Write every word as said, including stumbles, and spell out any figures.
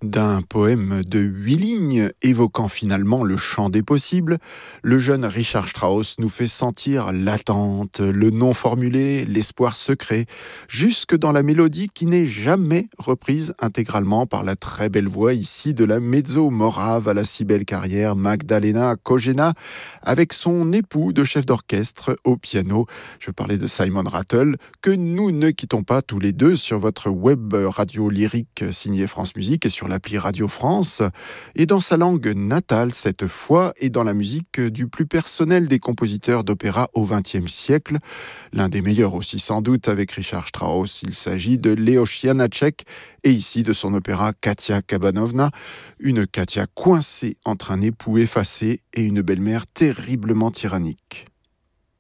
D'un poème de huit lignes évoquant finalement le champ des possibles, le jeune Richard Strauss nous fait sentir l'attente, le non formulé, l'espoir secret, jusque dans la mélodie qui n'est jamais reprise intégralement par la très belle voix ici de la mezzo-morave à la si belle carrière Magdalena Kojena, avec son époux de chef d'orchestre au piano. Je parlais de Simon Rattle, que nous ne quittons pas tous les deux sur votre web radio lyrique signée France Musique et sur l'appli Radio France, et dans sa langue natale cette fois, et dans la musique du plus personnel des compositeurs d'opéra au vingtième siècle, l'un des meilleurs aussi sans doute avec Richard Strauss. Il s'agit de Leoš Janáček, et ici de son opéra Katia Kabanovna, une Katia coincée entre un époux effacé et une belle-mère terriblement tyrannique.